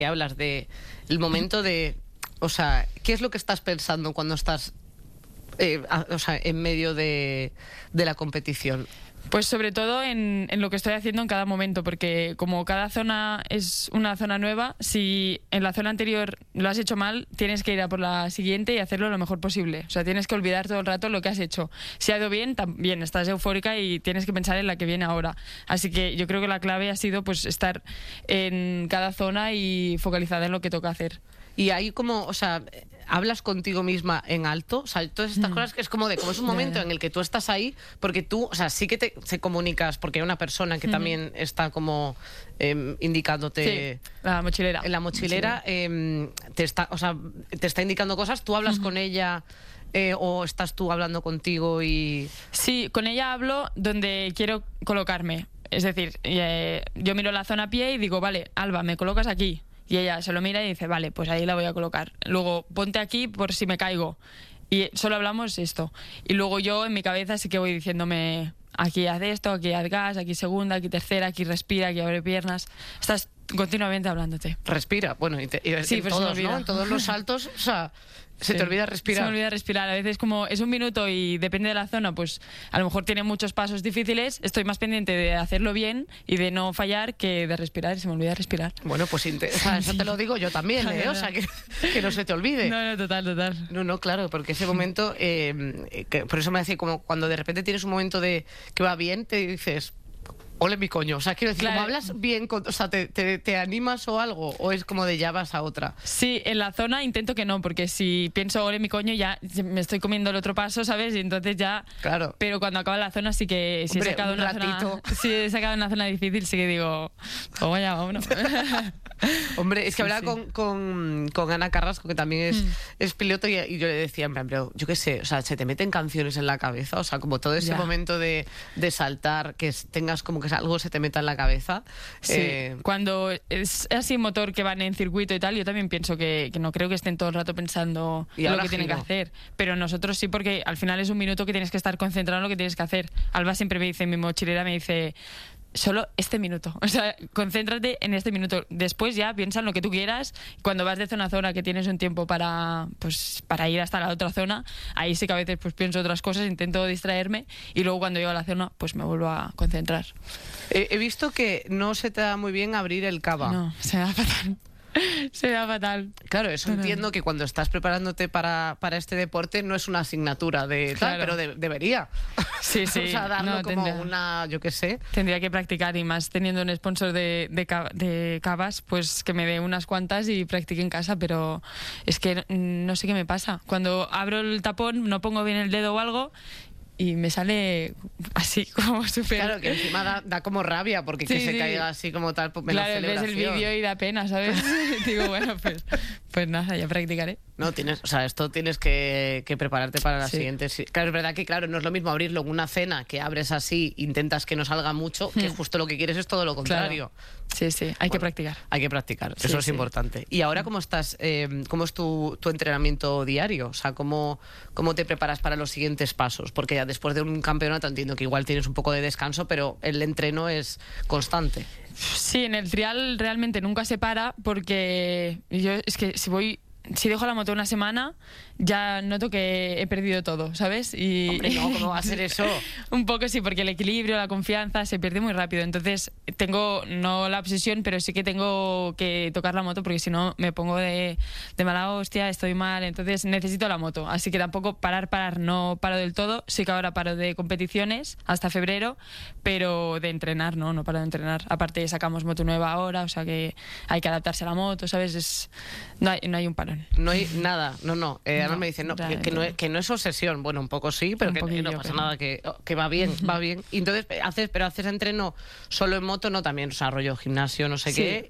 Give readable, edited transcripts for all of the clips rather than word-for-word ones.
Hablas de el momento de, o sea, ¿qué es lo que estás pensando cuando estás en medio de la competición? Pues sobre todo en lo que estoy haciendo en cada momento, porque como cada zona es una zona nueva, si en la zona anterior lo has hecho mal, tienes que ir a por la siguiente y hacerlo lo mejor posible. O sea, tienes que olvidar todo el rato lo que has hecho. Si ha ido bien, también estás eufórica y tienes que pensar en la que viene ahora. Así que yo creo que la clave ha sido pues estar en cada zona y focalizada en lo que toca hacer. Y ahí como, o sea, hablas contigo misma en alto, o sea, todas estas cosas que es como es un momento en el que tú estás ahí, porque tú, o sea, sí que te comunicas, porque hay una persona que también está como indicándote... Sí, la mochilera. En la mochilera te está indicando cosas, tú hablas con ella... ¿O estás tú hablando contigo y...? Sí, con ella hablo donde quiero colocarme. Es decir, yo miro la zona a pie y digo, vale, Alba, me colocas aquí. Y ella se lo mira y dice, vale, pues ahí la voy a colocar. Luego, ponte aquí por si me caigo. Y solo hablamos esto. Y luego yo en mi cabeza sí que voy diciéndome, aquí haz esto, aquí haz gas, aquí segunda, aquí tercera, aquí respira, aquí abre piernas. Estás continuamente hablándote. Respira, bueno, sí, en todos, ¿no? En todos los saltos, o sea... Se te olvida respirar. Se me olvida respirar. A veces como es un minuto y depende de la zona, pues a lo mejor tiene muchos pasos difíciles. Estoy más pendiente de hacerlo bien y de no fallar que de respirar. Se me olvida respirar. Bueno, pues eso te lo digo yo también, O sea, que no se te olvide. No, total. No, claro, porque ese momento... por eso me decía, como cuando de repente tienes un momento de que va bien, te dices... Ole mi coño, o sea, quiero decir, claro. Como hablas bien, o sea, ¿te animas o algo? ¿O es como de ya vas a otra? Sí, en la zona intento que no, porque si pienso ole mi coño ya me estoy comiendo el otro paso, ¿sabes? Y entonces ya... Claro. Pero cuando acaba la zona sí que... Si Hombre, he sacado si he sacado una zona difícil sí que digo, oh, vaya, vámonos. Hombre, es que hablaba con Ana Carrasco, que también es piloto, y yo le decía, en plan, pero yo qué sé, o sea, se te meten canciones en la cabeza, o sea, como todo ese momento de saltar, que tengas como que algo se te meta en la cabeza. Sí, cuando es así motor que van en circuito y tal, yo también pienso que no creo que estén todo el rato pensando lo que tienen que hacer. Pero nosotros sí, porque al final es un minuto que tienes que estar concentrado en lo que tienes que hacer. Alba siempre me dice, mi mochilera me dice... Solo este minuto, o sea, concéntrate en este minuto. Después ya piensa en lo que tú quieras. Cuando vas de zona a zona, que tienes un tiempo para ir hasta la otra zona, ahí sí que a veces pues pienso otras cosas, intento distraerme y luego cuando llego a la zona pues me vuelvo a concentrar. He visto que no se te da muy bien abrir el cava. No, se da fatal. Se da fatal. Claro, eso entiendo que cuando estás preparándote para este deporte no es una asignatura de tal, pero debería. Sí. O sea, darlo como una, yo qué sé. Tendría que practicar, y más teniendo un sponsor de cavas, pues que me dé unas cuantas y practique en casa, pero es que no sé qué me pasa. Cuando abro el tapón no pongo bien el dedo o algo y me sale así como súper... Claro, que encima da como rabia, porque que se caiga así como tal, pues menos celebración. Ves el vídeo y da pena, ¿sabes? Digo, bueno, pues nada, ya practicaré. No, esto tienes que prepararte para la siguiente. Sí. Claro, es verdad que no es lo mismo abrirlo en una cena, que abres así, intentas que no salga mucho, que justo lo que quieres es todo lo contrario. Claro. Sí, hay que practicar. Hay que practicar, eso es importante. Y ahora, ¿cómo estás? ¿Cómo es tu entrenamiento diario? O sea, ¿cómo te preparas para los siguientes pasos? Porque ya después de un campeonato entiendo que igual tienes un poco de descanso, pero el entreno es constante. Sí, en el trial realmente nunca se para, porque yo es que si dejo la moto una semana, ya noto que he perdido todo, ¿sabes? Y hombre, no, ¿cómo va a ser eso? Un poco sí, porque el equilibrio, la confianza se pierde muy rápido. Entonces tengo, no la obsesión, pero sí que tengo que tocar la moto, porque si no me pongo de mala hostia, estoy mal. Entonces necesito la moto. Así que tampoco parar, no paro del todo. Sí que ahora paro de competiciones hasta febrero, pero de entrenar, no paro de entrenar. Aparte sacamos moto nueva ahora, o sea que hay que adaptarse a la moto, ¿sabes? No hay un parón. No hay nada, no. Además me dicen, que no es obsesión. Bueno, un poco sí, pero que no pasa nada, que va bien, va bien. Y entonces, haces entreno solo en moto, no también, o sea, rollo gimnasio, no sé qué,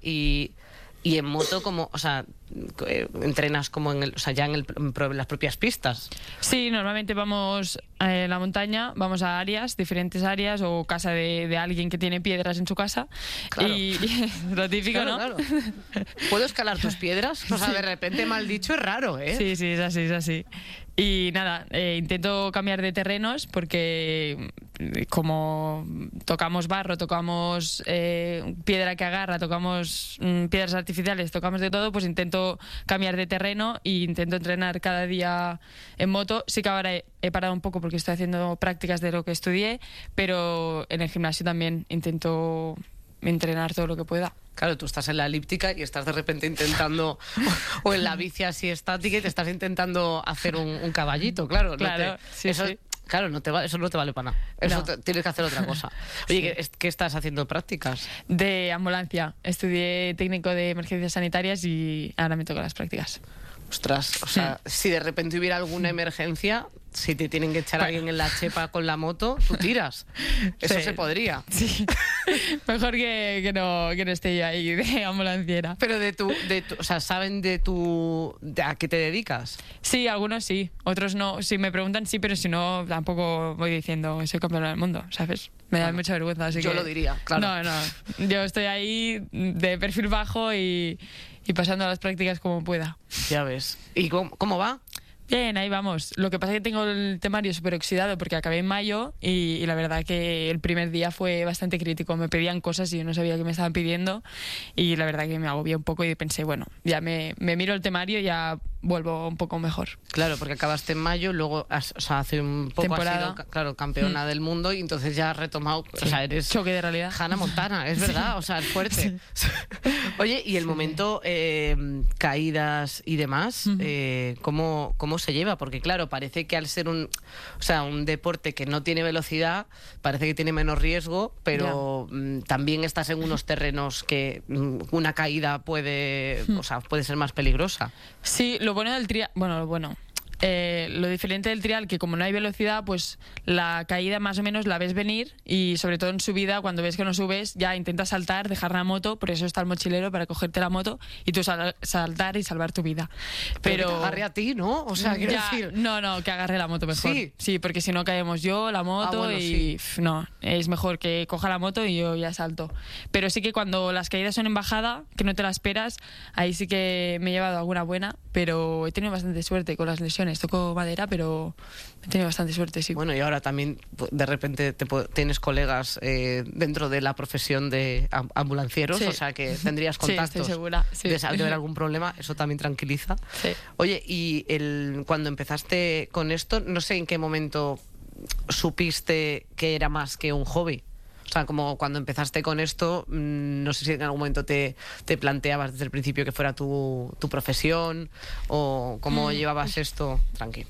y en moto como, o sea, entrenas como ya en las propias pistas. Sí, normalmente vamos en la montaña, vamos a áreas, diferentes áreas, o casa de alguien que tiene piedras en su casa. Claro. Y lo típico, claro, ¿no? Claro. ¿Puedo escalar tus piedras? O sea, de repente mal dicho es raro, ¿eh? Sí, es así. Y nada, intento cambiar de terrenos porque como tocamos barro, tocamos piedra que agarra, tocamos piedras artificiales, tocamos de todo, pues intento cambiar de terreno e intento entrenar cada día en moto. Sí que ahora he parado un poco porque estoy haciendo prácticas de lo que estudié, pero en el gimnasio también intento entrenar todo lo que pueda. Claro, tú estás en la elíptica y estás de repente intentando, o en la bici así estática y te estás intentando hacer un caballito, claro. Claro, eso, sí. Claro, eso no te vale para nada. Eso tienes que hacer otra cosa. Oye, sí. ¿Qué estás haciendo prácticas? De ambulancia. Estudié técnico de emergencias sanitarias y ahora me tocan las prácticas. Ostras, o sea, si de repente hubiera alguna emergencia, si te tienen que echar a alguien en la chepa con la moto, tú tiras. Eso se podría. Sí. Mejor que no esté yo ahí de ambulanciera. Pero o sea, ¿saben a qué te dedicas? Sí, algunos sí, otros no. Si me preguntan, sí, pero si no, tampoco voy diciendo soy campeona del mundo, ¿sabes? Me da mucha vergüenza, así yo que... lo diría, claro. No. Yo estoy ahí de perfil bajo y pasando las prácticas como pueda. Ya ves. ¿Y cómo va? Bien, ahí vamos. Lo que pasa es que tengo el temario súper oxidado porque acabé en mayo y la verdad que el primer día fue bastante crítico. Me pedían cosas y yo no sabía qué me estaban pidiendo y la verdad que me agobié un poco y pensé, bueno, ya me miro el temario y ya vuelvo un poco mejor. Claro, porque acabaste en mayo, luego hace un poco has sido, campeona del mundo y entonces ya has retomado, o sea, eres... Choque de realidad. Hannah Montana, es verdad, o sea, es fuerte. Sí. Oye, y el momento caídas y demás, ¿cómo se lleva? Porque claro, parece que al ser un deporte que no tiene velocidad, parece que tiene menos riesgo, pero también estás en unos terrenos que una caída puede ser más peligrosa. Sí, lo bueno del trial, lo diferente del trial, que como no hay velocidad, pues la caída más o menos la ves venir y sobre todo en subida, cuando ves que no subes, ya intentas saltar, dejar la moto, por eso está el mochilero, para cogerte la moto y tú saltar y salvar tu vida. Pero que te agarre a ti, ¿no? O sea, quiero decir... No, que agarre la moto mejor. Sí, porque si no caemos yo, la moto no, es mejor que coja la moto y yo ya salto. Pero sí que cuando las caídas son en bajada, que no te la esperas, ahí sí que me he llevado alguna buena, pero he tenido bastante suerte con las lesiones. Toco madera, pero he tenido bastante suerte, sí. Bueno, y ahora también de repente tienes colegas dentro de la profesión de ambulancieros, o sea que tendrías contactos. Sí, estoy segura. Sí. De haber algún problema, eso también tranquiliza. Sí. Oye, y cuando empezaste con esto, no sé en qué momento supiste que era más que un hobby. O sea, como cuando empezaste con esto, no sé si en algún momento te planteabas desde el principio que fuera tu profesión o cómo llevabas esto. Tranqui.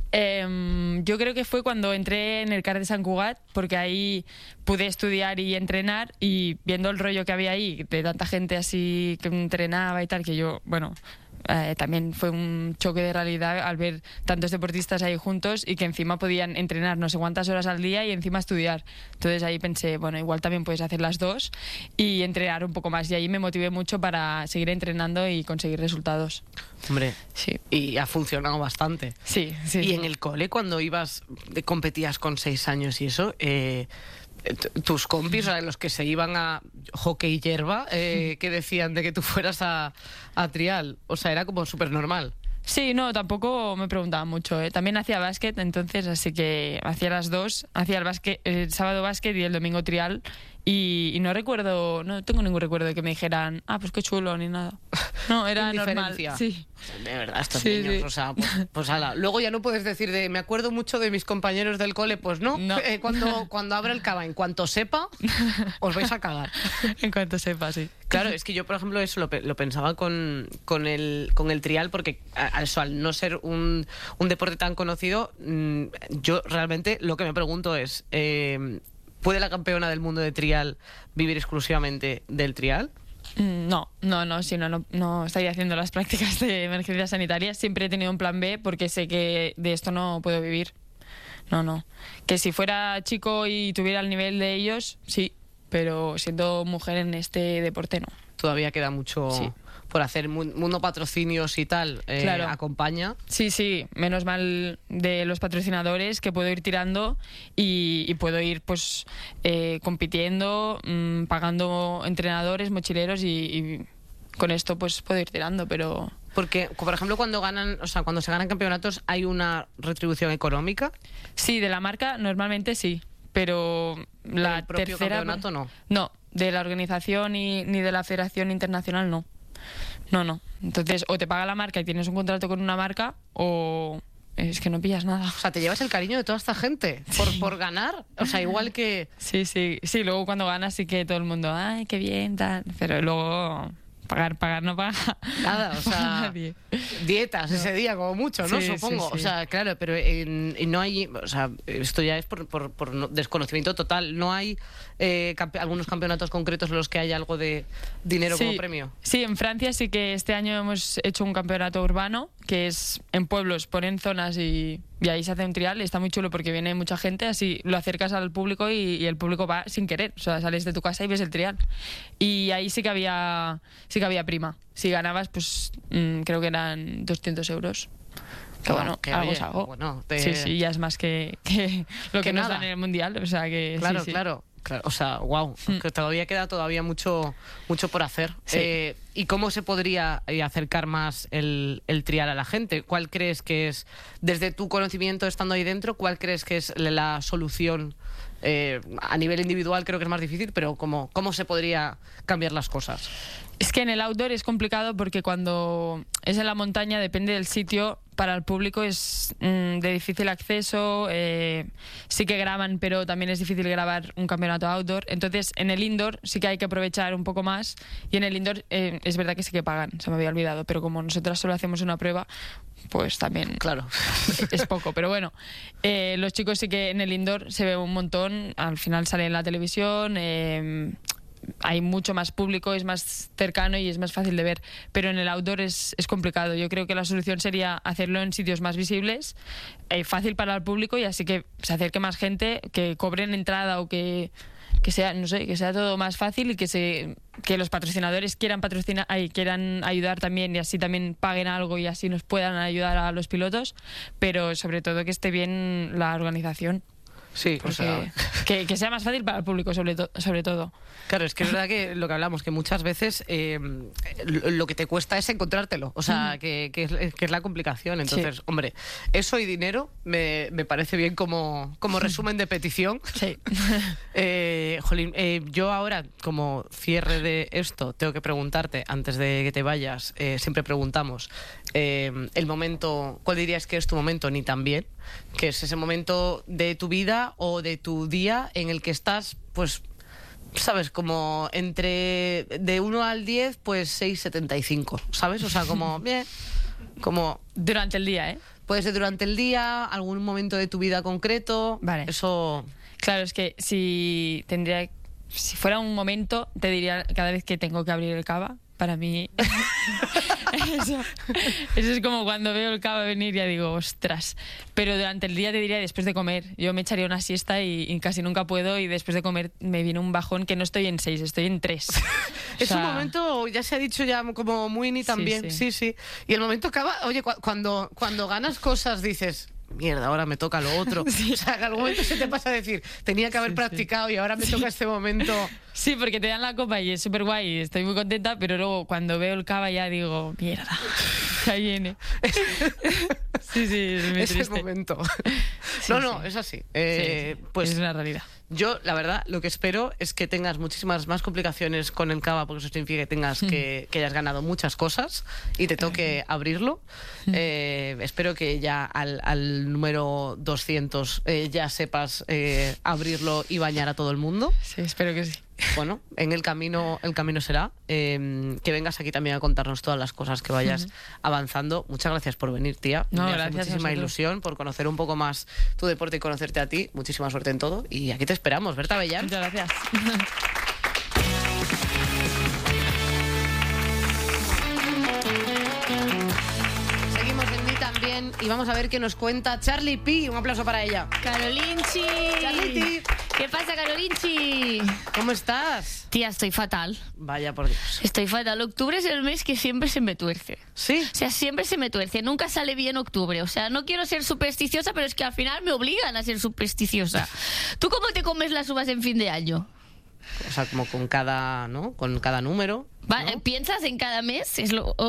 Yo creo que fue cuando entré en el CAR de Sant Cugat, porque ahí pude estudiar y entrenar y viendo el rollo que había ahí, de tanta gente así que entrenaba y tal, que yo, también fue un choque de realidad al ver tantos deportistas ahí juntos y que encima podían entrenar no sé cuántas horas al día y encima estudiar. Entonces ahí pensé, igual también puedes hacer las dos y entrenar un poco más. Y ahí me motivé mucho para seguir entrenando y conseguir resultados. Hombre, sí. Y ha funcionado bastante. Sí. Y en el cole, cuando competías con 6 años y eso... tus compis, o sea, los que se iban a hockey y hierba, ¿qué decían de que tú fueras a trial? O sea, era como súper normal. Sí, no, tampoco me preguntaban mucho. También hacía básquet, entonces, así que hacía las dos. Hacía el sábado básquet y el domingo trial. Y no tengo ningún recuerdo de que me dijeran, pues qué chulo, ni nada. No, era normal. Sí. De verdad, estos niños, o sea, pues ala. Luego ya no puedes decir me acuerdo mucho de mis compañeros del cole, pues no. Cuando abra el cava, en cuanto sepa, os vais a cagar. En cuanto sepa, sí. Claro, es que yo, por ejemplo, eso lo pensaba con el trial, porque al no ser un deporte tan conocido, yo realmente lo que me pregunto es... ¿puede la campeona del mundo de trial vivir exclusivamente del trial? No, si no estaría haciendo las prácticas de emergencias sanitarias. Siempre he tenido un plan B porque sé que de esto no puedo vivir. No. Que si fuera chico y tuviera el nivel de ellos, sí, pero siendo mujer en este deporte no. Todavía queda mucho por hacer mundo patrocinios y tal, acompaña. Sí, menos mal de los patrocinadores que puedo ir tirando y puedo ir pues compitiendo, pagando entrenadores, mochileros y con esto pues puedo ir tirando, pero... Porque, por ejemplo, cuando se ganan campeonatos, ¿hay una retribución económica? Sí, de la marca normalmente sí, pero la propio tercera campeonato no. No, de la organización ni de la Federación Internacional no. No. Entonces, o te paga la marca y tienes un contrato con una marca, o es que no pillas nada. O sea, te llevas el cariño de toda esta gente por ganar. O sea, igual que... Sí, luego cuando ganas sí que todo el mundo, ay, qué bien, tal. Pero luego... Pagar no paga nada, o sea, dietas ese día como mucho, ¿no? Sí, supongo. sí. O sea, claro, pero no hay, o sea, esto ya es por desconocimiento total. No hay algunos campeonatos concretos en los que haya algo de dinero como premio. Sí, en Francia sí que este año hemos hecho un campeonato urbano, que es en pueblos, ponen zonas y ahí se hace un trial. Está muy chulo porque viene mucha gente, así lo acercas al público y el público va sin querer. O sea, sales de tu casa y ves el trial. Y ahí sí que había prima. Si ganabas, pues creo que eran 200 euros. Que bueno, algo es algo. Bueno, Sí, ya es más que lo que nos dan en el Mundial. O sea que Claro. O sea, wow, que todavía queda mucho por hacer. Sí. ¿Y cómo se podría acercar más el trial a la gente? ¿Cuál crees que es, desde tu conocimiento estando ahí dentro, cuál crees que es la solución? A nivel individual creo que es más difícil, pero ¿cómo se podría cambiar las cosas? Es que en el outdoor es complicado porque cuando es en la montaña, depende del sitio, para el público es de difícil acceso, sí que graban, pero también es difícil grabar un campeonato outdoor. Entonces en el indoor sí que hay que aprovechar un poco más, y en el indoor es verdad que sí que pagan, se me había olvidado, pero como nosotras solo hacemos una prueba, pues también claro es poco. Pero bueno, los chicos sí que en el indoor se ve un montón, al final sale en la televisión, hay mucho más público, es más cercano y es más fácil de ver, pero en el outdoor es complicado. Yo creo que la solución sería hacerlo en sitios más visibles, fácil para el público, y así que se acerque más gente, que cobren entrada o que sea, no sé, que sea todo más fácil, y que los patrocinadores quieran patrocinar y quieran ayudar también, y así también paguen algo y así nos puedan ayudar a los pilotos, pero sobre todo que esté bien la organización. Sí, porque, o sea, que sea más fácil para el público sobre todo. Claro, es que es verdad que lo que hablamos, que muchas veces lo que te cuesta es encontrártelo, o sea, que es la complicación. Entonces, sí. Hombre, eso y dinero me parece bien como resumen de petición. Sí. Jolín, yo ahora, como cierre de esto, tengo que preguntarte, antes de que te vayas, siempre preguntamos, el momento, ¿cuál dirías que es tu momento ni tan bien? Que es ese momento de tu vida o de tu día en el que estás, pues, ¿sabes? Como entre de 1 al 10, pues 6,75, ¿sabes? O sea, como bien, como... Durante el día, ¿eh? Puede ser durante el día, algún momento de tu vida concreto. Vale. Eso... Claro, es que si fuera un momento, te diría cada vez que tengo que abrir el cava. Para mí eso es como cuando veo el cava venir, ya digo, ostras. Pero durante el día te diría después de comer. Yo me echaría una siesta y casi nunca puedo, y después de comer me viene un bajón que no estoy en 6, estoy en 3. Es un momento, ya se ha dicho ya como muy ni tan bien. Sí. Y el momento cava, oye, cuando ganas cosas dices... Mierda, ahora me toca lo otro. Sí. O sea, en algún momento se te pasa a decir, tenía que haber practicado y ahora me toca este momento. Sí, porque te dan la copa y es súper guay, estoy muy contenta, pero luego cuando veo el cava ya digo, mierda, ahí viene. Sí, es muy triste. Ese momento. Sí, no, es así. Pues es una realidad. Yo, la verdad, lo que espero es que tengas muchísimas más complicaciones con el cava, porque eso significa que tengas que hayas ganado muchas cosas y te toque abrirlo. Espero que ya al número 200 ya sepas abrirlo y bañar a todo el mundo. Sí, espero que sí. Bueno, en el camino será. Que vengas aquí también a contarnos todas las cosas que vayas avanzando. Muchas gracias por venir, tía. No, me gracias. hace muchísima ilusión por conocer un poco más tu deporte y conocerte a ti. Muchísima suerte en todo. Y aquí te esperamos, Berta Avellán. Muchas gracias. Seguimos en Ni También y vamos a ver qué nos cuenta Charlie P. Un aplauso para ella. Carolinchi. Charlie P. ¿Qué pasa, Carolinchi? ¿Cómo estás? Tía, estoy fatal. Vaya por Dios. Estoy fatal. Octubre es el mes que siempre se me tuerce. ¿Sí? O sea, siempre se me tuerce. Nunca sale bien octubre. O sea, no quiero ser supersticiosa, pero es que al final me obligan a ser supersticiosa. ¿Tú cómo te comes las uvas en fin de año? O sea, como con cada, ¿no? Con cada número, ¿no? ¿Piensas en cada mes?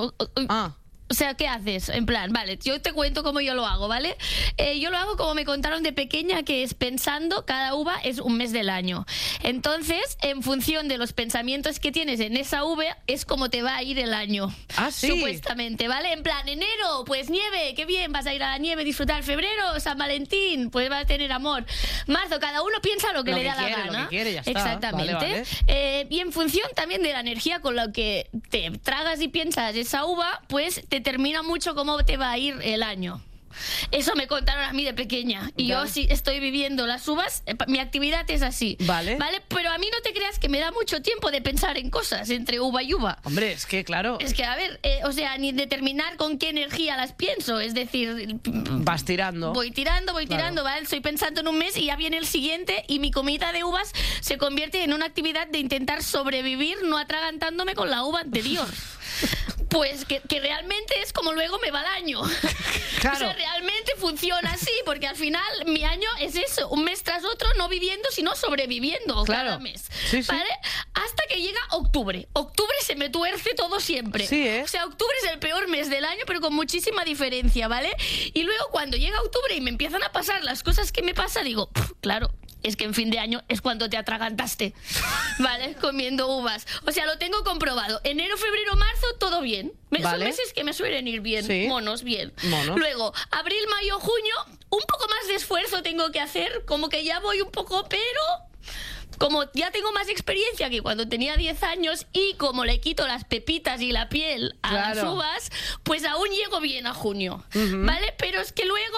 O sea, ¿qué haces? En plan, vale, yo te cuento cómo yo lo hago, ¿vale? Yo lo hago como me contaron de pequeña, que es pensando, cada uva es un mes del año. Entonces, en función de los pensamientos que tienes en esa uva, es como te va a ir el año. Ah, sí. Supuestamente, ¿vale? En plan, enero, pues nieve, qué bien, vas a ir a la nieve, disfrutar. Febrero, San Valentín, pues vas a tener amor. Marzo, cada uno piensa lo que le da la gana. Lo que quiere, ya está. Exactamente. Vale. Y en función también de la energía con la que te tragas y piensas esa uva, pues te determina mucho cómo te va a ir el año. Eso me contaron a mí de pequeña. Y yo sí estoy viviendo las uvas. Mi actividad es así. Vale. Pero a mí no te creas que me da mucho tiempo de pensar en cosas entre uva y uva. Hombre, es que claro. Es que, a ver, o sea, ni determinar con qué energía las pienso. Es decir, vas tirando. Voy tirando, ¿vale? Estoy pensando en un mes y ya viene el siguiente y mi comida de uvas se convierte en una actividad de intentar sobrevivir no atragantándome con la uva anterior. Pues que realmente es como luego me va el año. Claro. O sea, realmente funciona así, porque al final mi año es eso, un mes tras otro, no viviendo, sino sobreviviendo cada mes. Sí, ¿vale? Hasta que llega octubre. Octubre se me tuerce todo siempre. Sí, ¿eh? O sea, octubre es el peor mes del año, pero con muchísima diferencia, ¿vale? Y luego cuando llega octubre y me empiezan a pasar las cosas que me pasa, digo, claro, es que en fin de año es cuando te atragantaste, ¿vale? Comiendo uvas. O sea, lo tengo comprobado. Enero, febrero, marzo, todo bien. Son meses que me suelen ir bien. Sí. Monos, bien. Monos. Luego, abril, mayo, junio, un poco más de esfuerzo tengo que hacer. Como que ya voy un poco, pero como ya tengo más experiencia que cuando tenía 10 años y como le quito las pepitas y la piel a las uvas, pues aún llego bien a junio, ¿vale? Pero es que luego,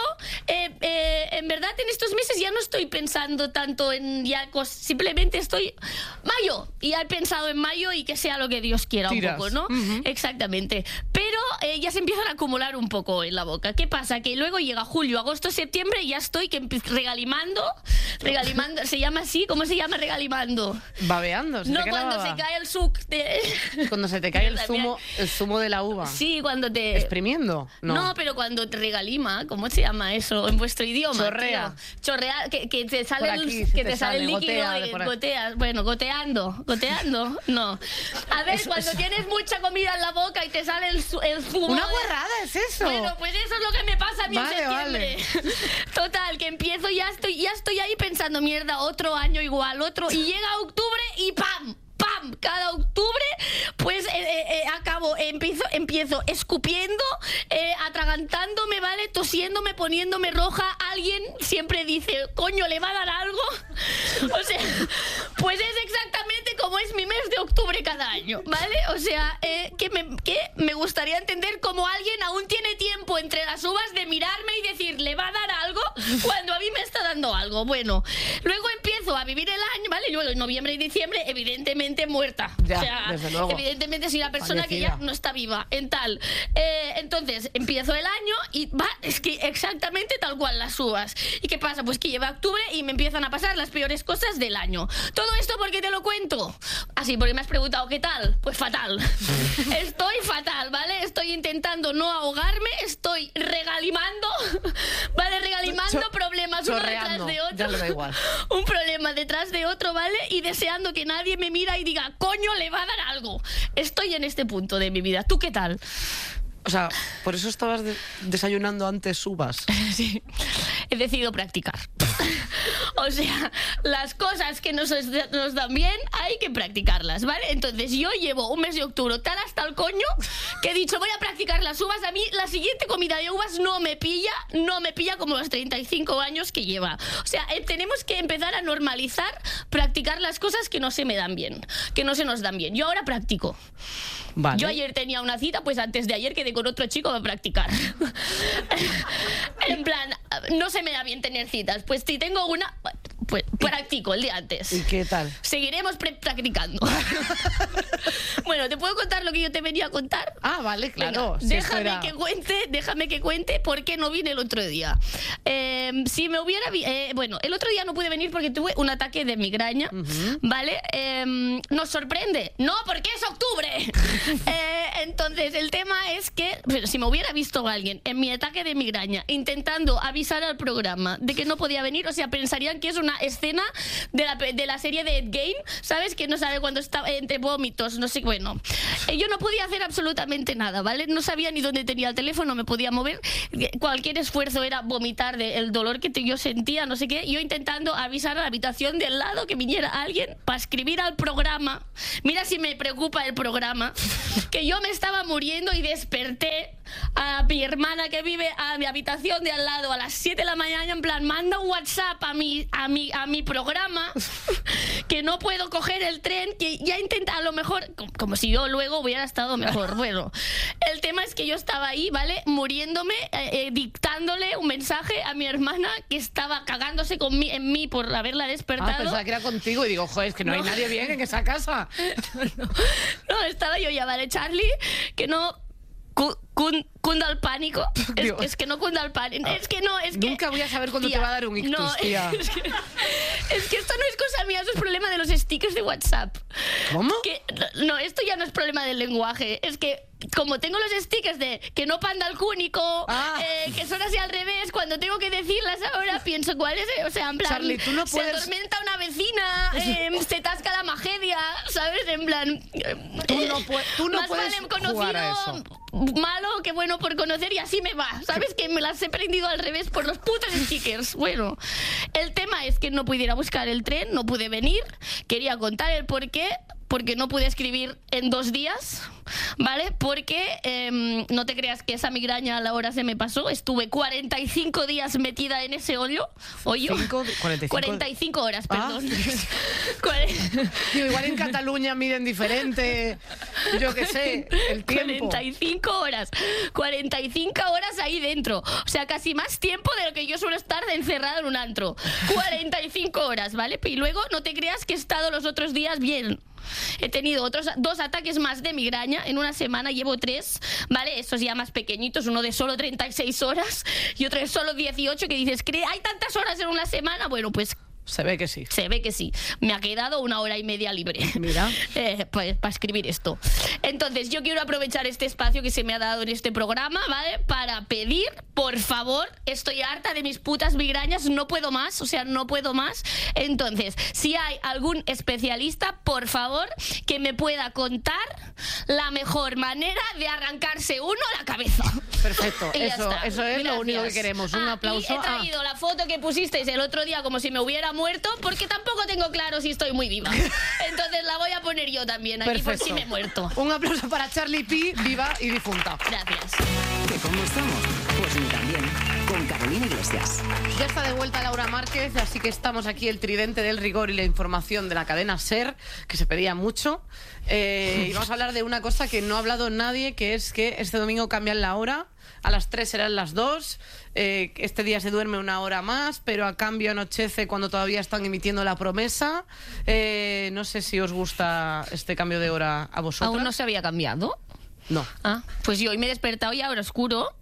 en verdad, en estos meses ya no estoy pensando tanto en simplemente estoy mayo, y ya he pensado en mayo y que sea lo que Dios quiera. Tiras. Un poco, ¿no? Exactamente. Pero ya se empiezan a acumular un poco en la boca. ¿Qué pasa? Que luego llega julio, agosto, septiembre y ya estoy regalimando, ¿se llama así? ¿Cómo se llama regalimando? Babeando. No, cuando se cae el suc cuando se te cae el zumo de la uva. Sí, cuando te... ¿Exprimiendo? No, pero cuando te regalima, ¿cómo se llama eso en vuestro idioma? Chorrea. Chorrea, que te sale aquí, el líquido, goteas. Bueno, goteando. No. A ver, cuando tienes mucha comida en la boca y te sale el zumo... Una guarrada es eso. Bueno, pues eso es lo que me pasa a mí en septiembre. Vale. Total, que empiezo, ya estoy ahí pensando, mierda, otro año igual, y llega octubre y ¡pam! Cada octubre pues empiezo escupiendo, atragantándome, ¿vale? Tosiéndome, poniéndome roja. Alguien siempre dice, coño, ¿le va a dar algo? O sea, pues es exactamente como es mi mes de octubre cada año, ¿vale? O sea, que me gustaría entender cómo alguien aún tiene tiempo entre las uvas de mirarme y decir, ¿le va a dar algo? Cuando a mí me está dando algo. Bueno, luego empiezo a vivir el año, ¿vale? Luego en noviembre y diciembre, evidentemente muerta. Ya, o sea, desde luego. Evidentemente soy una persona que ya no está viva en tal. Entonces empiezo el año y es que exactamente tal cual las uvas. ¿Y qué pasa? Pues que llega octubre y me empiezan a pasar las peores cosas del año. Todo esto porque te lo cuento. Así, porque me has preguntado ¿qué tal? Pues fatal. Estoy fatal, ¿vale? Estoy intentando no ahogarme, estoy regalimando, ¿vale? Regalimando problemas uno detrás de otro. Ya le da igual. Un problema detrás de otro, ¿vale? Y deseando que nadie me mira y diga, coño, le va a dar algo. Estoy en este punto de mi vida. ¿Tú qué tal? O sea, por eso estabas desayunando antes uvas. Sí, he decidido practicar. O sea, las cosas que nos dan bien hay que practicarlas, ¿vale? Entonces yo llevo un mes de octubre tal hasta el coño que he dicho, voy a practicar las uvas. A mí la siguiente comida de uvas no me pilla como los 35 años que lleva. O sea, tenemos que empezar a normalizar practicar las cosas que no se me dan bien, que no se nos dan bien. Yo ahora practico. Vale. Yo ayer tenía una cita, pues antes de ayer quedé con otro chico a practicar. En plan, no se me da bien tener citas. Pues si tengo una, Pues practico el día antes. ¿Y qué tal? Seguiremos practicando. Bueno, ¿te puedo contar lo que yo te venía a contar? Ah, vale, claro. Venga, déjame que cuente por qué no vine el otro día. Si me hubiera... bueno, el otro día no pude venir porque tuve un ataque de migraña, ¿vale? ¿Nos sorprende? No, porque es octubre. Entonces, el tema es que si me hubiera visto alguien en mi ataque de migraña intentando avisar al programa de que no podía venir, o sea, pensarían que es una escena de la serie de Ed Gein, ¿sabes? Que no sabe cuando está entre vómitos, no sé, bueno. Yo no podía hacer absolutamente nada, ¿vale? No sabía ni dónde tenía el teléfono, me podía mover. Cualquier esfuerzo era vomitar del dolor que yo sentía, no sé qué. Yo intentando avisar a la habitación de al lado que viniera alguien para escribir al programa. Mira si me preocupa el programa. Que yo me estaba muriendo y desperté a mi hermana que vive a mi habitación de al lado a las 7 de la mañana, en plan, manda un WhatsApp a mi programa que no puedo coger el tren, que ya intenta, a lo mejor, como si yo luego hubiera estado mejor. Bueno, el tema es que yo estaba ahí, ¿vale? Muriéndome, dictándole un mensaje a mi hermana que estaba cagándose en mí por haberla despertado. Pensaba que era contigo y digo, joder, es que no hay nadie bien en esa casa. No, estaba yo ya, ¿vale, Charlie? Que no... cunda el pánico. Es que no cunda el pánico. Es que nunca voy a saber cuándo te va a dar un ictus, tía. Es que esto no es cosa mía, eso es problema de los stickers de WhatsApp. ¿Cómo? No, esto ya no es problema del lenguaje. Es que como tengo los stickers de que no panda el cúnico, que son así al revés, cuando tengo que decirlas ahora pienso cuál es, o sea, en plan, Charlie, tú no puedes... se atormenta una vecina, se tasca la magedia, ¿sabes? En plan, tú no más puedes vale conocido jugar a eso. Malo que bueno por conocer, y así me va, ¿sabes? Que me las he prendido al revés por los putos stickers. Bueno, el tema es que no pudiera buscar el tren, no pude venir, quería contar el por qué. Porque no pude escribir en 2 días, ¿vale? Porque no te creas que esa migraña a la hora se me pasó. Estuve 45 días metida en ese hoyo. 45 horas, perdón. Digo, igual en Cataluña miden diferente, yo qué sé, el tiempo. 45 horas. 45 horas ahí dentro. O sea, casi más tiempo de lo que yo suelo estar encerrada en un antro. 45 horas, ¿vale? Y luego no te creas que he estado los otros días bien. He tenido otros 2 ataques más de migraña en una semana, llevo 3, ¿vale? Estos ya más pequeñitos, uno de solo 36 horas y otro de solo 18, que dices, ¿hay tantas horas en una semana? Bueno, pues... Se ve que sí. Se ve que sí. Me ha quedado 1 hora y media libre. Mira. Pues, para escribir esto. Entonces, yo quiero aprovechar este espacio que se me ha dado en este programa, ¿vale? Para pedir, por favor, estoy harta de mis putas migrañas, no puedo más, o sea, no puedo más. Entonces, si hay algún especialista, por favor, que me pueda contar la mejor manera de arrancarse uno la cabeza. Perfecto. Eso es Gracias. Lo único que queremos. Un aplauso. Y he traído la foto que pusisteis el otro día como si me hubiera muerto, porque tampoco tengo claro si estoy muy viva. Entonces la voy a poner yo también aquí. Perfecto. Por si me he muerto. Un aplauso para Charlie P, viva y difunta. Gracias. ¿Que cómo estamos? Pues ni tan bien. Con Carolina Iglesias. Ya está de vuelta Laura Márquez, así que estamos aquí, el tridente del rigor y la información de la cadena SER, que se pedía mucho. Y vamos a hablar de una cosa que no ha hablado nadie, que es que este domingo cambian la hora. A las 3 serán las 2. Este día se duerme 1 hora más, pero a cambio anochece cuando todavía están emitiendo La Promesa. No sé si os gusta este cambio de hora a vosotros. ¿Aún no se había cambiado? No. Pues yo hoy me he despertado y ahora oscuro.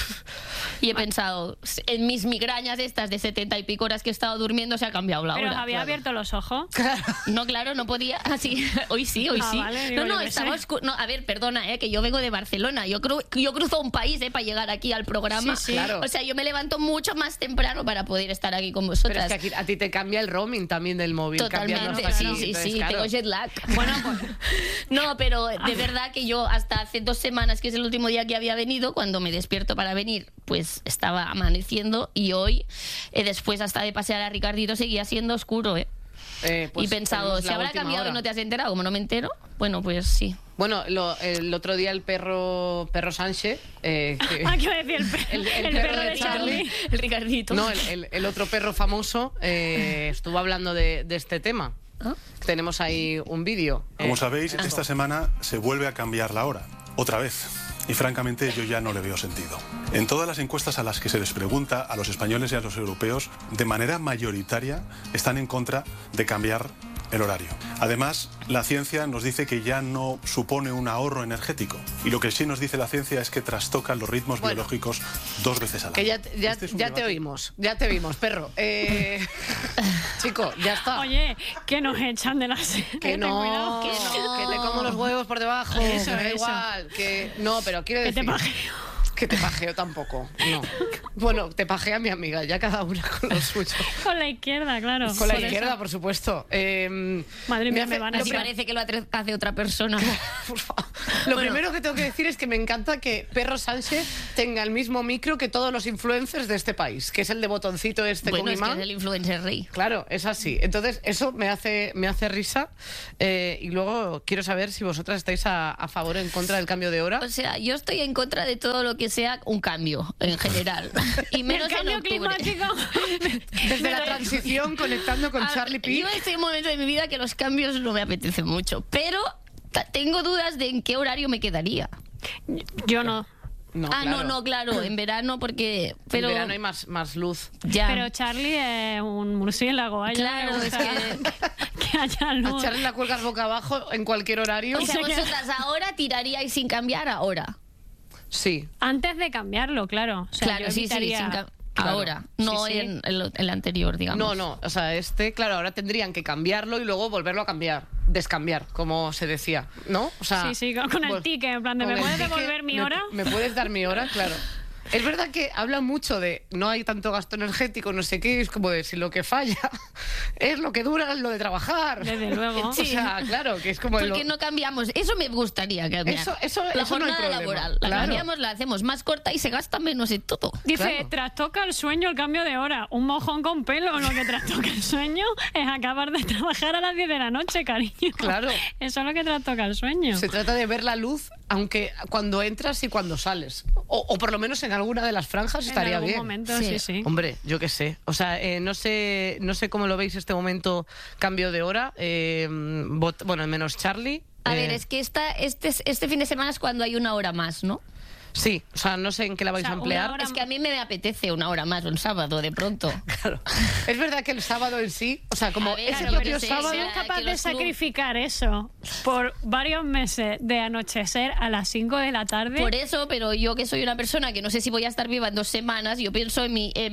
Y he pensado, en mis migrañas estas de 70 y pico horas que he estado durmiendo se ha cambiado la hora. Pero había abierto los ojos. No, claro, no podía. Así, hoy sí. Vale, digo, no, estaba oscuro. No, a ver, perdona, que yo vengo de Barcelona. Yo cruzo un país para llegar aquí al programa. Sí, claro. O sea, yo me levanto mucho más temprano para poder estar aquí con vosotras. Pero es que aquí, a ti te cambia el roaming también del móvil. Totalmente, sí, claro. tengo jet lag. Bueno, pues... No, pero de verdad que yo hasta hace 2 semanas, que es el último día que había venido, cuando me despierto para venir, pues estaba amaneciendo, y hoy, después hasta de pasear a Ricardito, seguía siendo oscuro, pues y pensado, si habrá cambiado y no te has enterado, como no me entero, bueno, pues sí. Bueno, el otro día el perro Sánchez... ¿qué iba a decir? El perro de Charlie. El Ricardito. No, el otro perro famoso estuvo hablando de este tema. Tenemos ahí un vídeo. Como sabéis, esta semana se vuelve a cambiar la hora. Otra vez. y francamente yo ya no le veo sentido. En todas las encuestas a las que se les pregunta a los españoles y a los europeos, de manera mayoritaria están en contra de cambiar el horario. Además, la ciencia nos dice que ya no supone un ahorro energético, y lo que sí nos dice la ciencia es que trastocan los ritmos biológicos 2 veces al año. Que ya te oímos, perro. Chico, ya está. Oye, que nos echan de la serie. Que no, que te como los huevos por debajo. Eso, me da eso. igual. No, pero quiero decir... Que te pajeo. Que te pajeo tampoco, no. Bueno, te pajea mi amiga, ya cada una con lo suyo. Con la izquierda, claro. Con la izquierda, por supuesto. Madre mía, me van a... Así parece que lo hace otra persona. Por favor. Lo primero que tengo que decir es que me encanta que Perro Sánchez tenga el mismo micro que todos los influencers de este país, que es el de botoncito bueno, con es imán. que es el influencer rey. Claro, es así. Entonces, eso me hace risa. Y luego quiero saber si vosotras estáis a favor o en contra del cambio de hora. O sea, yo estoy en contra de todo lo que sea un cambio, en general. Y menos el cambio en octubre. climático. Desde la transición, conectando con Charlie P. Yo estoy en un momento de mi vida que los cambios no me apetecen mucho, pero tengo dudas de en qué horario me quedaría. Yo no. No, claro, en verano porque... Pero, en verano hay más luz. Ya. Pero Charlie es un murciélago. Claro, es que haya luz. A Charlie la cuelgas boca abajo en cualquier horario. O sea, vosotras ahora tiraríais sin cambiar ahora. Sí. Antes de cambiarlo, claro. O sea, Claro, yo sí, evitaría... sin ahora, no Sí, sí. en el anterior, digamos. No, o sea, claro, ahora tendrían que cambiarlo y luego volverlo a cambiar, descambiar, como se decía, ¿no? O sea, Sí, con el ticket, en plan de, ¿me puedes devolver mi hora? ¿Me puedes dar mi hora? Claro. Es verdad que hablan mucho de no hay tanto gasto energético, no sé qué, es como de si lo que falla es lo que dura lo de trabajar. Desde luego. O sea, claro, que es como... Porque no cambiamos, eso me gustaría cambiar. Eso la no hay jornada problema. laboral, la Claro. cambiamos, la hacemos más corta y se gasta menos en todo. Dice, Claro. trastoca el sueño el cambio de hora. Un mojón con pelo, lo que trastoca el sueño es acabar de trabajar a las 10 de la noche, cariño. Claro. Eso es lo que trastoca el sueño. Se trata de ver la luz, aunque cuando entras y cuando sales. O por lo menos en alguna de las franjas estaría en algún bien. momento, sí. Hombre, yo qué sé. O sea, no sé cómo lo veis este momento, cambio de hora. Bueno, menos Charlie. A ver, es que este fin de semana es cuando hay una hora más, ¿no? Sí, o sea, no sé en qué la vais O sea, a emplear. una hora- Es que a mí me apetece una hora más un sábado, de pronto. Claro. Es verdad que el sábado en sí, o sea, como A ver, ese claro, propio pero sí, sábado... sí, ¿Eres capaz que de los club- sacrificar eso por varios meses de anochecer a las 5 de la tarde? Por eso, pero yo que soy una persona que no sé si voy a estar viva en 2 semanas, yo pienso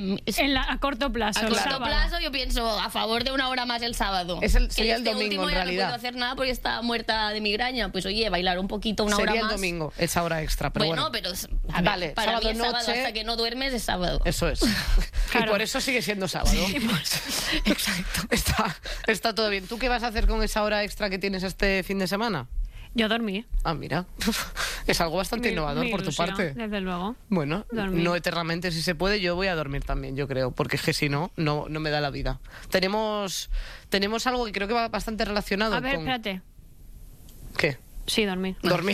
A corto plazo. a el corto sábado. plazo, yo pienso a favor de una hora más el sábado. Sería el Este domingo, último en ya realidad. no puedo hacer nada porque está muerta de migraña. Pues oye, bailar un poquito una Sería hora el más. domingo, esa hora extra, pero Bueno, bueno. pero a ver, Vale, para sábado mí es sábado, noche- hasta que no duermes es sábado. Eso es. Claro. Y por eso sigue siendo sábado. Exacto. Está todo bien. ¿Tú qué vas a hacer con esa hora extra que tienes este fin de semana? Yo dormí. Ah, mira. Es algo bastante innovador Mi por tu ilusión, parte. Desde luego. Bueno, Dormir. no eternamente si se puede, yo voy a dormir también, yo creo, porque es que si no me da la vida. Tenemos algo que creo que va bastante relacionado A ver, con... espérate. ¿Qué? Sí, dormí. Dormir.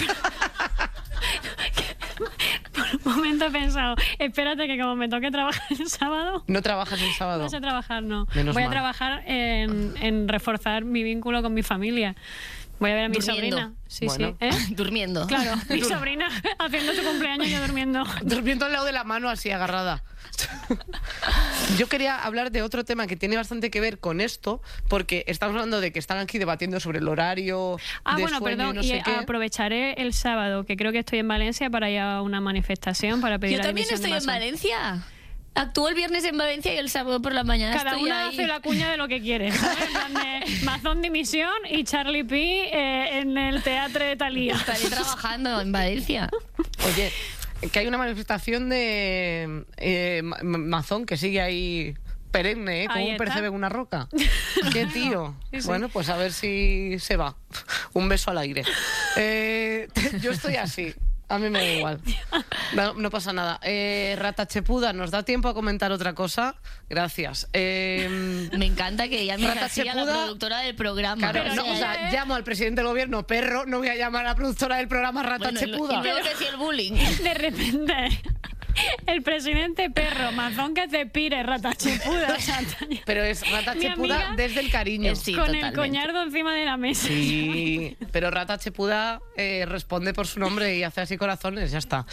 Por un momento he pensado, espérate que como me toque trabajar el sábado... ¿No trabajas el sábado? No sé trabajar, no. Menos Voy a mal. trabajar en reforzar mi vínculo con mi familia. Voy a ver a mi Durmiendo. sobrina. Sí, Bueno. sí. ¿Eh? Durmiendo. Claro, mi sobrina haciendo su cumpleaños y yo durmiendo. Durmiendo al lado de la mano así agarrada. Yo quería hablar de otro tema que tiene bastante que ver con esto, porque estamos hablando de que están aquí debatiendo sobre el horario de Bueno, sueño perdón, y no sé qué. aprovecharé el sábado, que creo que estoy en Valencia, para ir a una manifestación, para pedir Yo la también dimisión de estoy en Masón. Valencia. Actúo el viernes en Valencia y el sábado por la mañana Cada estoy una ahí. hace la cuña de lo que quiere, ¿sabes? En plan de Mazón dimisión y Charlie P en el teatro de Thalía. Estaré trabajando en Valencia. Oye, que hay una manifestación de Mazón que sigue ahí perenne, como Ahí un está. percebe en una roca. Qué tío. Sí, sí. Bueno, pues a ver si se va. Un beso al aire. Yo estoy así. A mí me da igual. No pasa nada. Rata Chepuda, ¿nos da tiempo a comentar otra cosa? Gracias. Me encanta que llames Rata así a la Chepuda. productora del programa. Claro, no, o sea, llamo al presidente del gobierno, perro, no voy a llamar a la productora del programa Rata bueno, Chepuda. y luego que si el bullying. De repente el presidente perro, mazón que te pire, rata chepuda. O sea, pero es rata chepuda desde el cariño. Sí, con totalmente. El coñardo encima de la mesa. Sí, pero rata chepuda responde por su nombre y hace así corazones, ya está.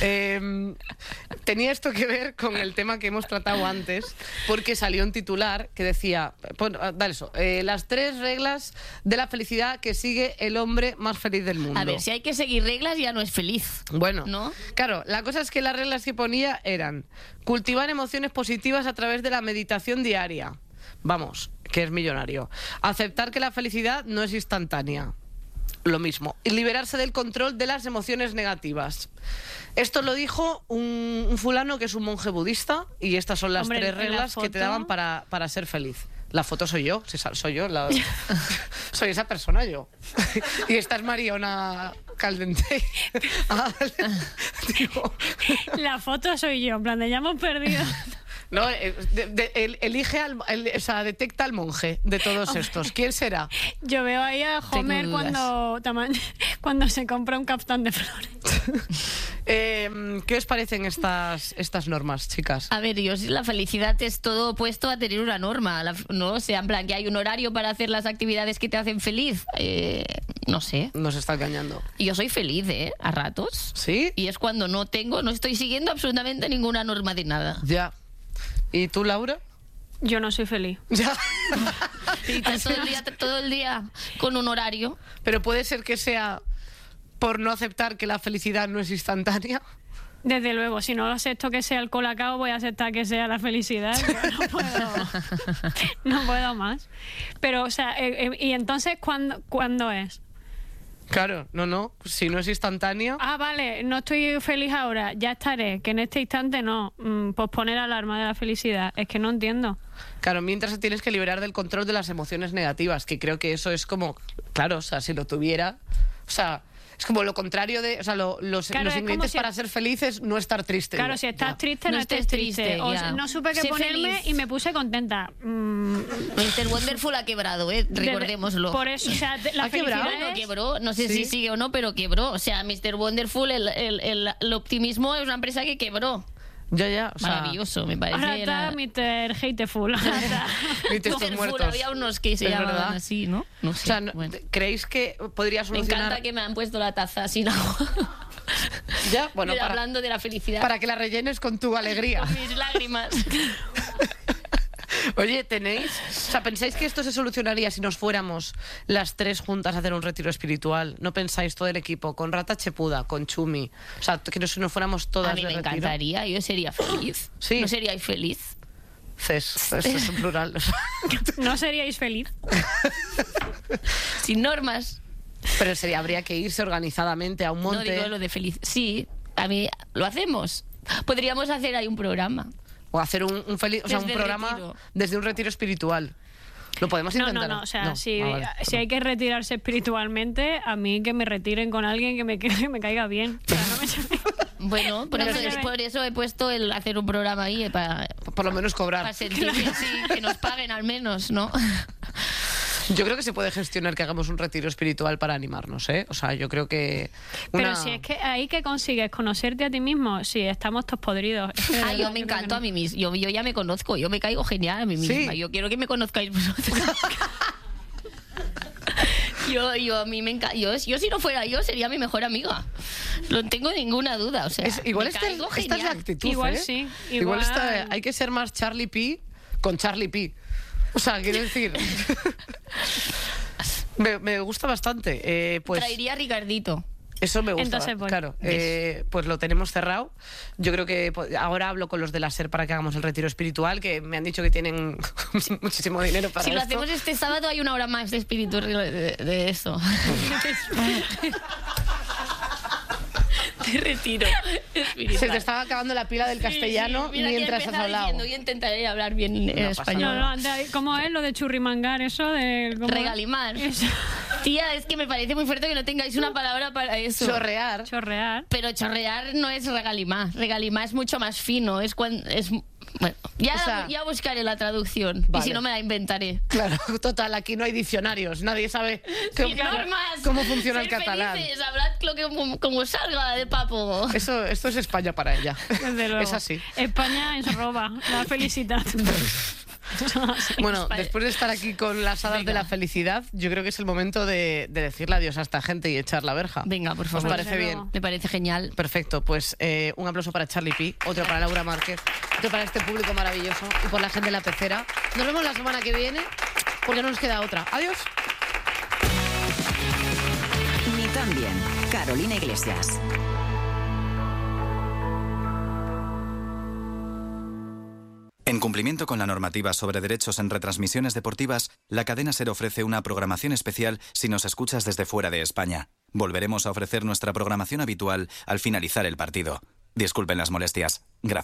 Tenía esto que ver con el tema que hemos tratado antes, porque salió un titular que decía, dale eso, las 3 reglas de la felicidad que sigue el hombre más feliz del mundo. A ver, si hay que seguir reglas ya no es feliz. Bueno, ¿no? Claro, la cosa es que las reglas que ponía eran cultivar emociones positivas a través de la meditación diaria. Vamos, que es millonario. Aceptar que la felicidad no es instantánea. Lo mismo. Y liberarse del control de las emociones negativas. Esto lo dijo un fulano que es un monje budista y estas son las 3 reglas que te daban para ser feliz. La foto soy yo, soy yo, soy esa persona yo. Y esta es Mariona Caldente. La foto soy yo, en plan de ya hemos perdido. No, elige o sea, detecta al monje de todos estos. ¿Quién será? Yo veo ahí a Homer cuando se compra un caftán de flores. ¿Qué os parecen estas normas, chicas? A ver, la felicidad es todo opuesto a tener una norma, ¿no? O sea, en plan, que hay un horario para hacer las actividades que te hacen feliz. No sé. Nos está engañando. Yo soy feliz, a ratos. ¿Sí? Y es cuando no estoy siguiendo absolutamente ninguna norma de nada. Ya. ¿Y tú, Laura? Yo no soy feliz. Ya. Y todo el día con un horario. Pero puede ser que sea por no aceptar que la felicidad no es instantánea. Desde luego, si no acepto que sea el colacao, voy a aceptar que sea la felicidad. No puedo más. Pero, o sea, ¿y entonces cuándo es? Claro, no, si no es instantáneo. Ah, vale, no estoy feliz ahora, ya estaré, que en este instante no, posponer alarma de la felicidad, es que no entiendo. Claro, mientras te tienes que liberar del control de las emociones negativas, que creo que eso es como, claro, o sea, si lo tuviera, o sea, es como lo contrario de, o sea, los ingredientes para ser felices, no estar triste. Claro, si estás triste, no estés triste. O sea, no supe qué ponerme feliz. Y me puse contenta. Mr. Wonderful ha quebrado, recordémoslo. Por eso, o sea, la felicidad quebró, no sé si sigue o no, pero quebró. O sea, Mr. Wonderful, el optimismo es una empresa que quebró. Ya, o sea, maravilloso, me parece. Ahora está Mr. Hateful. Mr. Muertos. Había unos que se llamaban así, ¿no? No sé. O sea, ¿creéis que podría solucionar? Me encanta que me han puesto la taza sin agua. Ya, bueno, hablando de la felicidad. Para que la rellenes con tu alegría. Con mis lágrimas. Oye, ¿pensáis que esto se solucionaría si nos fuéramos las 3 juntas a hacer un retiro espiritual? ¿No pensáis todo el equipo? Con Rata Chepuda, con Chumi. O sea, que nos fuéramos todas a mí de me retiro. Encantaría, yo sería feliz. ¿Sí? ¿No seríais feliz? Esto es en plural. ¿No seríais feliz? Sin normas. Pero habría que irse organizadamente a un monte. No digo lo de feliz. Sí, a mí lo hacemos. Podríamos hacer ahí un programa. O hacer un programa retiro. Desde un retiro espiritual. Lo podemos intentar. No, o sea, si hay que retirarse espiritualmente, a mí que me retiren con alguien que me caiga bien. O sea, no bueno, por eso he puesto el hacer un programa ahí para por lo menos cobrar. Para sentir que nos paguen al menos, ¿no? Yo creo que se puede gestionar que hagamos un retiro espiritual para animarnos, ¿eh? O sea, yo creo que... Pero si es que ahí que consigues conocerte a ti mismo, si estamos todos podridos. Yo me encanto a mí misma. Yo ya me conozco, yo me caigo genial a mí misma. ¿Sí? Yo quiero que me conozcáis vosotros. A mí me encanta. Yo si no fuera yo, sería mi mejor amiga. No tengo ninguna duda. O sea, igual esta es la actitud, igual ¿eh? Sí. Igual hay que ser más Charlie P con Charlie P. O sea, quiero decir... me gusta bastante. Pues, traería a Ricardito. Eso me gusta. Entonces, pues, claro. Pues lo tenemos cerrado. Yo creo que ahora hablo con los de la SER para que hagamos el retiro espiritual, que me han dicho que tienen muchísimo dinero para Si esto. lo hacemos este sábado, hay una hora más de espíritu de eso. De retiro espiritual. Se te estaba acabando la pila del castellano mientras has hablado. Yo intentaré hablar bien español. ¿Cómo es lo de churrimangar? Eso de... Regalimar. Eso. Tía, es que me parece muy fuerte que no tengáis una palabra para eso. Chorrear. Chorrear. Pero chorrear no es regalimar. Regalimar es mucho más fino. Es Bueno, ya buscaré la traducción. Vale. Y si no, me la inventaré. Claro, total, aquí no hay diccionarios. Nadie sabe cómo funciona el catalán. Felices, hablad como salga de papo. Esto es España para ella. Desde luego. Es así. España es roba. La felicidad. Bueno, después de estar aquí con las hadas de la felicidad, yo creo que es el momento de decirle adiós a esta gente y echar la verja. Venga, por favor. ¿Os parece bien? Me parece genial. Perfecto, pues un aplauso para Charlie Pi, otro para Laura Márquez, otro para este público maravilloso y por la gente de La Pecera. Nos vemos la semana que viene porque no nos queda otra. Adiós. Ni tan bien. Carolina Iglesias. En cumplimiento con la normativa sobre derechos en retransmisiones deportivas, la cadena SER ofrece una programación especial si nos escuchas desde fuera de España. Volveremos a ofrecer nuestra programación habitual al finalizar el partido. Disculpen las molestias. Gracias.